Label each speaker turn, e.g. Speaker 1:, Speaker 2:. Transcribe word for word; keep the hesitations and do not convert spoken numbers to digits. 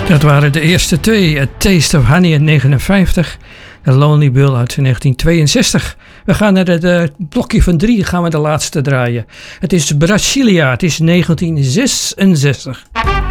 Speaker 1: Dat waren de eerste twee. A Taste of Honey uit negenenvijftig. The Lonely Bill uit negentien tweeënzestig. We gaan naar het blokje van drie. Gaan we de laatste draaien. Het is Brasilia. Het is negentien zesenzestig.